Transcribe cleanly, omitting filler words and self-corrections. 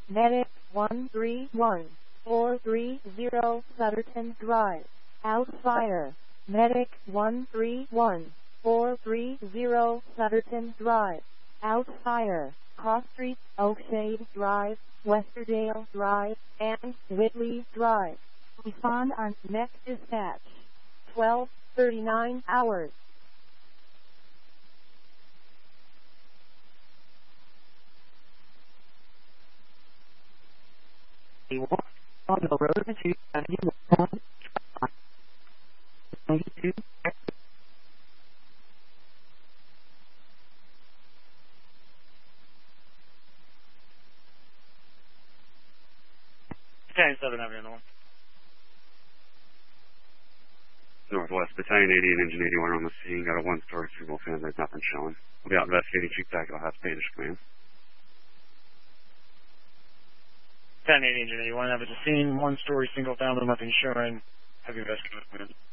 Medic 131, 430 Sutterton Drive. Out fire. Medic 131, 430 Sutterton Drive. Out fire. Cross Street, Oakshade Drive, Westerdale Drive, and Whitley Drive. Respond on next dispatch. 12:39 hours. On the road to 71, 92. Southern Avenue North. Northwest Battalion 80 and Engine 81 on the scene. Got a one-story single family. Nothing showing. We'll be out investigating. Chief Tactical House Spanish Command. Battalion 80 Engine 81. Have at the scene. One-story single family. Nothing showing. Heavy investigating.